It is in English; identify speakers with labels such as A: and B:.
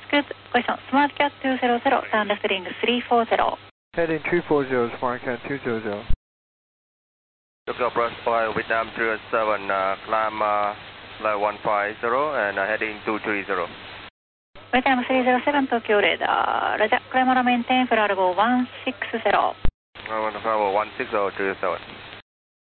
A: Good question. SmartCat 200, turn left heading 340.
B: Heading 240, SmartCat 200.
C: Look approach Ohio Vietnam 07, climb flight 150 and heading 230.
A: Vietnam 307, Tokyo radar. Roger, climb maintain, Flight 160.
C: I want to travel 16027.